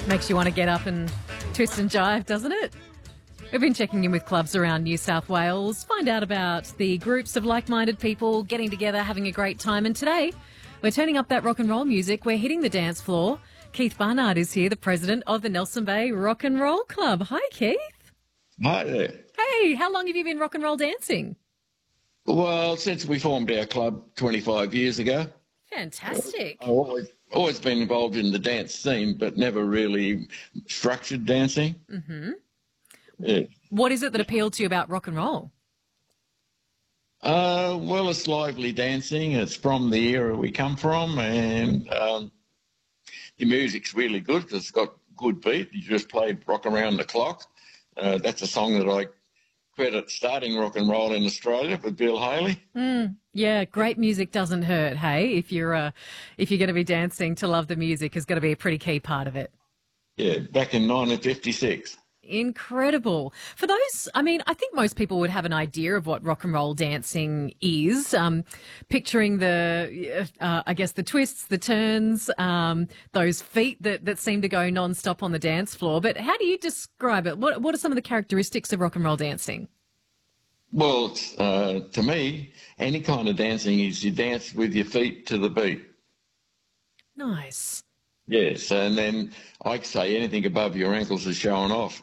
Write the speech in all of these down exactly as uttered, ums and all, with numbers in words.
Makes you want to get up and twist and jive, doesn't it? We've been checking in with clubs around New South Wales, find out about the groups of like-minded people getting together, having a great time. And today, we're turning up that rock and roll music. We're hitting the dance floor. Keith Barnard is here, the president of the Nelson Bay Rock and Roll Club. Hi, Keith. Hi there. Hey, how long have you been rock and roll dancing? Well, since we formed our club twenty-five years ago. Fantastic. I've always, always been involved in the dance scene, but never really structured dancing. Mm-hmm. Yeah. What is it that appealed to you about rock and roll? Uh, well, it's lively dancing. It's from the era we come from, and um, the music's really good because it's got good beat. You just played Rock Around the Clock. Uh, that's a song that I credit starting rock and roll in Australia with Bill Haley. Mm, yeah, great music doesn't hurt. Hey, if you're uh, if you're going to be dancing, to love the music is going to be a pretty key part of it. Yeah, back in nineteen fifty-six. Incredible. For those, I mean, I think most people would have an idea of what rock and roll dancing is. Um, picturing the, uh, I guess, the twists, the turns, um, those feet that, that seem to go non-stop on the dance floor. But how do you describe it? What What are some of the characteristics of rock and roll dancing? Well, uh, to me, any kind of dancing is you dance with your feet to the beat. Nice. Yes, and then I say anything above your ankles is showing off.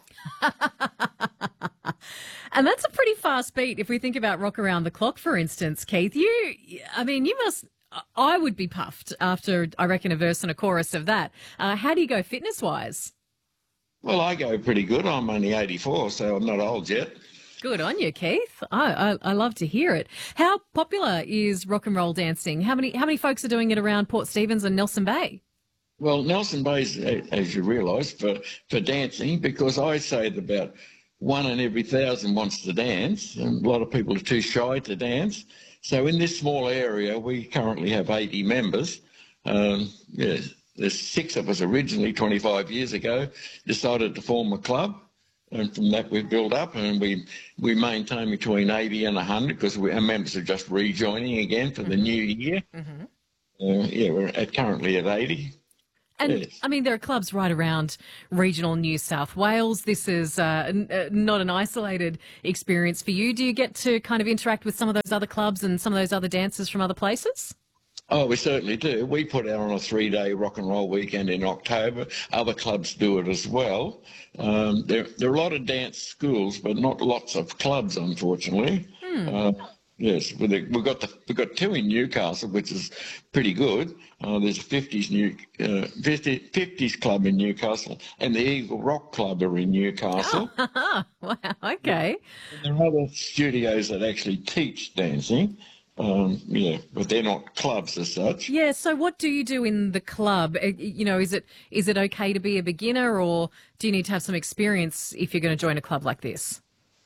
And that's a pretty fast beat if we think about Rock Around the Clock, for instance, Keith. You, I mean, you must, I would be puffed after, I reckon, a verse and a chorus of that. Uh, how do you go fitness-wise? Well, I go pretty good. I'm only eighty-four, so I'm not old yet. Good on you, Keith. I, I I love to hear it. How popular is rock and roll dancing? How many how many folks are doing it around Port Stephens and Nelson Bay? Well, Nelson Bay's, as you realise, for, for dancing, because I say that about one in every thousand wants to dance, and a lot of people are too shy to dance. So in this small area, we currently have eighty members. Um, yeah, there's six of us originally, twenty-five years ago, decided to form a club. And from that, we've built up, and we we maintain between eighty and one hundred because we, our members are just rejoining again for the Mm-hmm. new year. Mm-hmm. Uh, yeah, we're at, currently at eighty. And, Yes. I mean, there are clubs right around regional New South Wales. This is uh, n- uh, not an isolated experience for you. Do you get to kind of interact with some of those other clubs and some of those other dancers from other places? Oh, we certainly do. We put out on a three-day rock and roll weekend in October. Other clubs do it as well. Um, there, there are a lot of dance schools, but not lots of clubs, unfortunately. Hmm. Uh, yes, we've got the, we've got two in Newcastle, which is pretty good. Uh, there's a fifties new uh, fifty, fifties club in Newcastle, and the Eagle Rock Club are in Newcastle. Oh, wow, okay. And there are other studios that actually teach dancing. Um, yeah, but they're not clubs as such. Yeah, so what do you do in the club? Uh, You know, is it is it okay to be a beginner, or do you need to have some experience if you're going to join a club like this?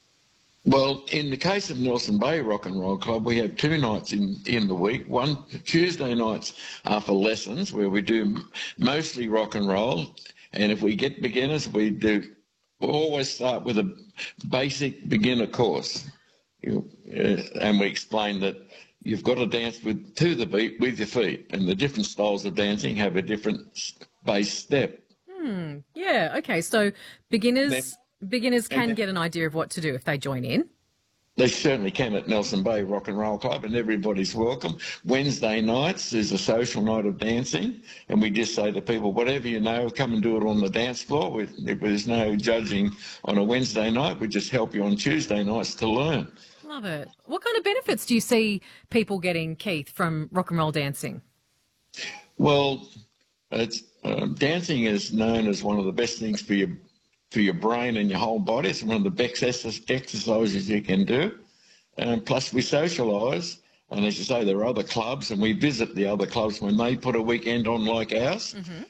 Well, in the case of Nelson Bay Rock and Roll Club, we have two nights in, in the week. One Tuesday nights are for lessons, where we do mostly rock and roll. And if we get beginners, we do we always start with a basic beginner course. You, uh, and we explain that you've got to dance with to the beat with your feet, and the different styles of dancing have a different base step. Hmm. Yeah. Okay. So beginners Then- beginners can then- get an idea of what to do if they join in. They certainly can at Nelson Bay Rock and Roll Club, and everybody's welcome. Wednesday nights is a social night of dancing, and we just say to people, whatever you know, come and do it on the dance floor. We, there's no judging on a Wednesday night. We just help you on Tuesday nights to learn. Love it. What kind of benefits do you see people getting, Keith, from rock and roll dancing? Well, it's, um, dancing is known as one of the best things for your for your brain and your whole body. It's one of the best exercises you can do. And plus, we socialise. And as you say, there are other clubs, and we visit the other clubs when they put a weekend on like ours. Mm-hmm.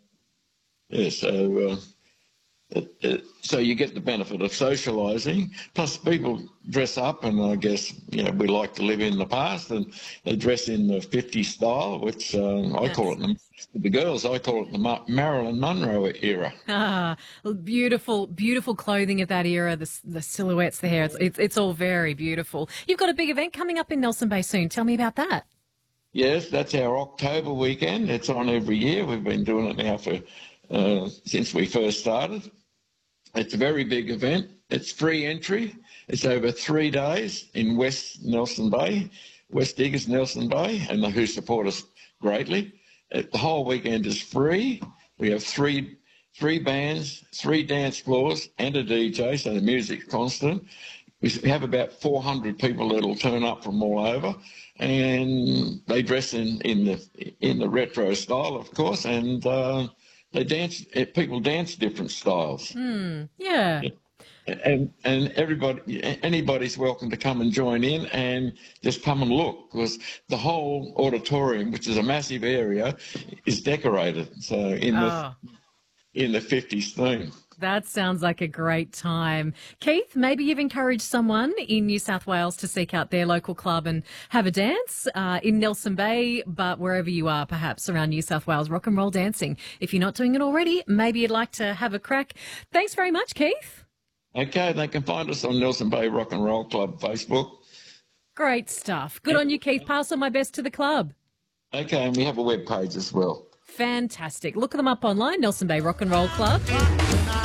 Yeah, so uh, it, it, so you get the benefit of socialising. Plus, people dress up, and I guess you know we like to live in the past, and they dress in the fifties style, which uh, I Yes. call it the, the girls. I call it the Ma- Marilyn Monroe era. Ah, beautiful, beautiful clothing of that era, the, the silhouettes, the hair. It's, it's, it's all very beautiful. You've got a big event coming up in Nelson Bay soon. Tell me about that. Yes, that's our October weekend. It's on every year. We've been doing it now for uh, since we first started. It's a very big event. It's free entry. It's over three days in West Nelson Bay, West Diggers, Nelson Bay, and who support us greatly. Uh, The whole weekend is free. We have three three bands, three dance floors, and a D J, so the music's constant. We have about four hundred people that'll turn up from all over, and they dress in, in the in the retro style, of course, and uh, they dance. People dance different styles. Yeah. And and everybody, anybody's welcome to come and join in and just come and look, because the whole auditorium, which is a massive area, is decorated. So in the Oh, in the fifties theme. that sounds like a great time. Keith, maybe you've encouraged someone in New South Wales to seek out their local club and have a dance uh, in Nelson Bay, but wherever you are, perhaps around New South Wales, rock and roll dancing. If you're not doing it already, maybe you'd like to have a crack. Thanks very much, Keith. Okay, they can find us on Nelson Bay Rock and Roll Club Facebook. Great stuff. Good on you, Keith. Pass on my best to the club. Okay, and we have a web page as well. Fantastic. Look them up online, Nelson Bay Rock and Roll Club.